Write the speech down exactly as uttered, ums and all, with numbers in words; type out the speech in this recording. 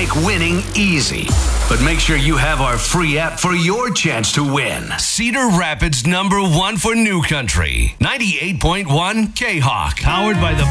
make winning easy. But make sure you have our free app for your chance to win. Cedar Rapids number one for New Country. ninety-eight point one K-Hawk. Powered by the